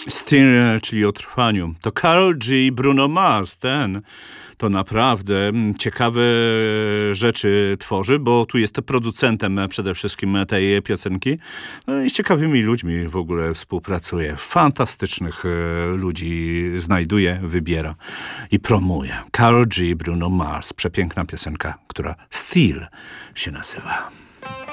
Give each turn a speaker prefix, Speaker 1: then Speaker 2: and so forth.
Speaker 1: Still, czyli o trwaniu. To Karol G. Bruno Mars, to naprawdę ciekawe rzeczy tworzy, bo tu jest producentem przede wszystkim tej piosenki. No i z ciekawymi ludźmi w ogóle współpracuje. Fantastycznych ludzi znajduje, wybiera i promuje. Karol G. Bruno Mars. Przepiękna piosenka, która Still się nazywa.